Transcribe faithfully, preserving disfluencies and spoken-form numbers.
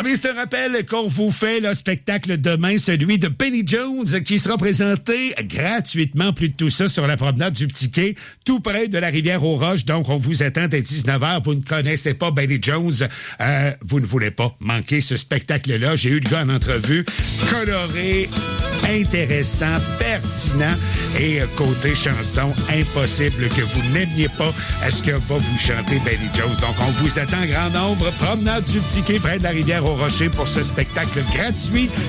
mais c'est un rappel qu'on vous fait le spectacle demain, celui de Benny Jones, qui sera présenté gratuitement, plus de tout ça, sur la promenade du Petit Quai, tout près de la rivière aux Roches. Donc, on vous attend dès dix-neuf heures. Vous ne connaissez pas Benny Jones. Euh, vous ne voulez pas manquer ce spectacle-là. J'ai eu le gars en entrevue, coloré, intéressant, pertinent et euh, côté chanson, impossible que vous n'aimiez pas à ce que va vous chanter Benny Jones. Donc, on vous attend en grand nombre. Promenade du Petit Quai, près de la rivière aux Rochers pour ce spectacle gratuit.